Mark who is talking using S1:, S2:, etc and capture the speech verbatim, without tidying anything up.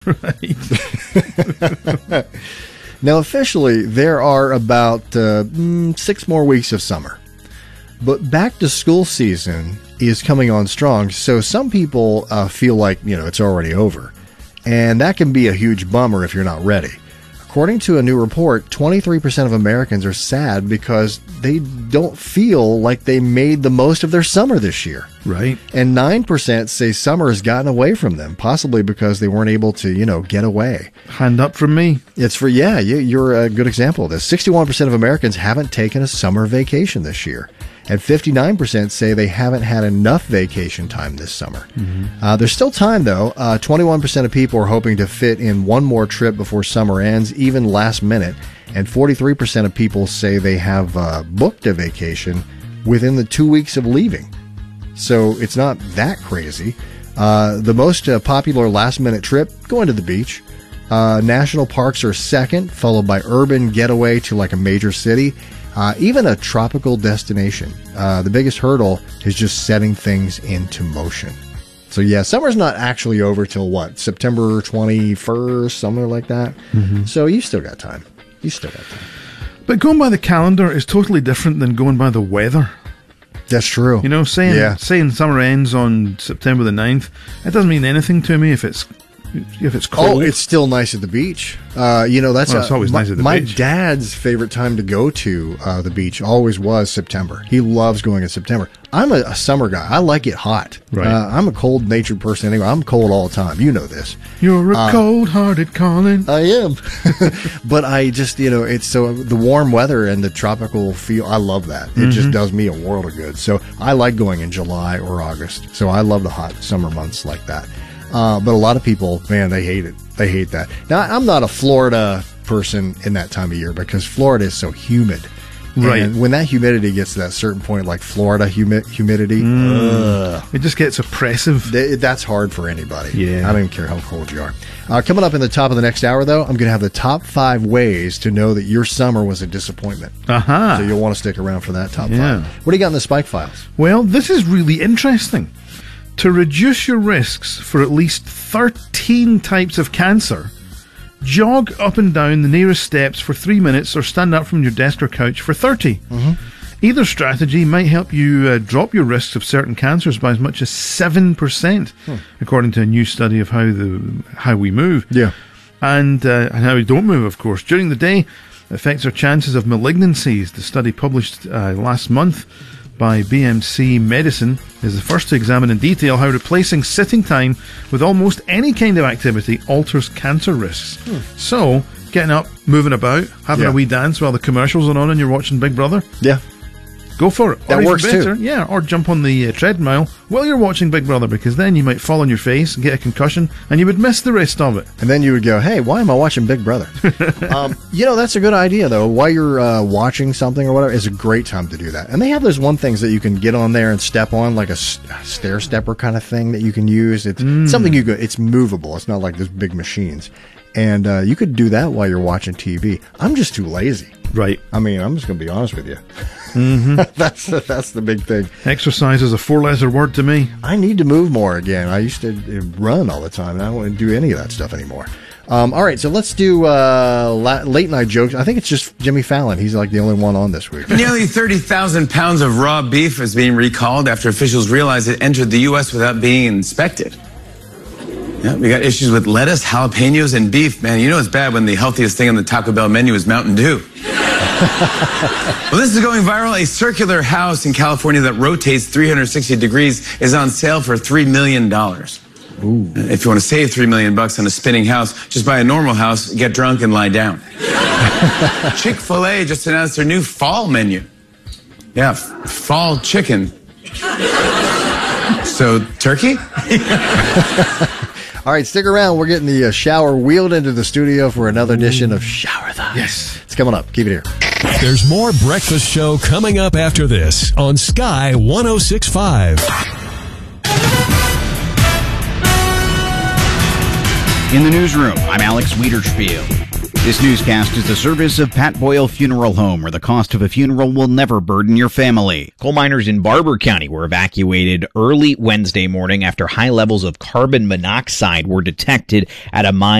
S1: Right.
S2: Now, officially, there are about uh, mm, six more weeks of summer. But back to school season is coming on strong, so some people uh, feel like, you know, it's already over. And that can be a huge bummer if you're not ready. According to a new report, twenty-three percent of Americans are sad because they don't feel like they made the most of their summer this year.
S1: Right.
S2: And nine percent say summer has gotten away from them, possibly because they weren't able to, you know, get away.
S1: Hand up from me.
S2: It's for, yeah, you, you're a good example of this. sixty-one percent of Americans haven't taken a summer vacation this year. And fifty-nine percent say they haven't had enough vacation time this summer. Mm-hmm. Uh, there's still time, though. Uh, twenty-one percent of people are hoping to fit in one more trip before summer ends, even last minute. And forty-three percent of people say they have uh, booked a vacation within the two weeks of leaving. So it's not that crazy. Uh, the most uh, popular last-minute trip, going to the beach. Uh, national parks are second, followed by urban getaway to like a major city. Uh, even a tropical destination. Uh, the biggest hurdle is just setting things into motion. So yeah, summer's not actually over till what? September twenty-first, somewhere like that. Mm-hmm. So you still got time. You still got time.
S1: But going by the calendar is totally different than going by the weather.
S2: That's true.
S1: You know, saying
S2: yeah. saying
S1: summer ends on September the ninth, it doesn't mean anything to me if it's if it's cold.
S2: Oh, it's still nice at the beach. Uh, you know, that's
S1: well, it's
S2: a,
S1: always
S2: my,
S1: nice at the
S2: my
S1: beach.
S2: My dad's favorite time to go to uh, the beach always was September. He loves going in September. I'm a, a summer guy. I like it hot.
S1: Right.
S2: Uh, I'm a cold-natured person anyway. I'm cold all the time. You know this.
S1: You're a
S2: uh,
S1: cold-hearted Colin.
S2: I am. But I just, you know, it's so the warm weather and the tropical feel. I love that. It mm-hmm. just does me a world of good. So I like going in July or August. So I love the hot summer months like that. Uh, but a lot of people, man, they hate it. They hate that. Now, I'm not a Florida person in that time of year because Florida is so humid.
S1: Right.
S2: And when that humidity gets to that certain point, like Florida humi- humidity,
S1: mm. it just gets oppressive.
S2: Th- that's hard for anybody.
S1: Yeah.
S2: I don't even care how cold you are. Uh, coming up in the top of the next hour, though, I'm going to have the top five ways to know that your summer was a disappointment.
S1: Uh-huh.
S2: So you'll want to stick around for that top
S1: yeah.
S2: five. What do you got in the Spike Files?
S1: Well, this is really interesting. To reduce your risks for at least thirteen types of cancer, jog up and down the nearest steps for three minutes or stand up from your desk or couch for thirty. Mm-hmm. Either strategy might help you uh, drop your risks of certain cancers by as much as seven percent, hmm. according to a new study of how the how we move.
S2: Yeah.
S1: And, uh, and how we don't move, of course. During the day, affects our chances of malignancies. The study published uh, last month by B M C Medicine is the first to examine in detail how replacing sitting time with almost any kind of activity alters cancer risks. Hmm. So, getting up, moving about, having
S2: yeah.
S1: a wee dance while the commercials are on and you're watching Big Brother.
S2: Yeah.
S1: Go for it.
S2: That
S1: or
S2: works
S1: better,
S2: too.
S1: Yeah, or jump on the uh, treadmill while you're watching Big Brother, because then you might fall on your face and get a concussion and you would miss the rest of it.
S2: And then you would go, hey, why am I watching Big Brother? um, you know, that's a good idea, though. While you're uh, watching something or whatever, it's a great time to do that. And they have those one things that you can get on there and step on, like a stair stepper kind of thing that you can use. It's mm. something you go, it's movable. It's not like those big machines. And uh, you could do that while you're watching T V. I'm just too lazy.
S1: Right.
S2: I mean, I'm just going to be honest with you.
S1: Mm-hmm.
S2: that's that's the big thing.
S1: Exercise is a four-letter word to me.
S2: I need to move more again. I used to run all the time, and I don't want to do any of that stuff anymore. Um, all right, so let's do uh, la- late-night jokes. I think it's just Jimmy Fallon. He's like the only one on this week.
S3: Nearly thirty thousand pounds of raw beef is being recalled after officials realized it entered the U S without being inspected. Yeah, we got issues with lettuce, jalapenos, and beef. Man, you know it's bad when the healthiest thing on the Taco Bell menu is Mountain Dew. Well, this is going viral. A circular house in California that rotates three hundred sixty degrees is on sale for three million dollars. Ooh. If you want to save three million bucks on a spinning house, just buy a normal house, get drunk, and lie down. Chick-fil-A just announced their new fall menu. Yeah, f- fall chicken. So, turkey?
S2: All right, stick around. We're getting the uh, shower wheeled into the studio for another edition of Shower-thon.
S1: Yes.
S2: It's coming up. Keep it here.
S4: There's more Breakfast Show coming up after this on Sky one oh six point five.
S5: In the newsroom, I'm Alex Wiederspiel. This newscast is the service of Pat Boyle Funeral Home, where the cost of a funeral will never burden your family.
S6: Coal miners in Barber County were evacuated early Wednesday morning after high levels of carbon monoxide were detected at a mine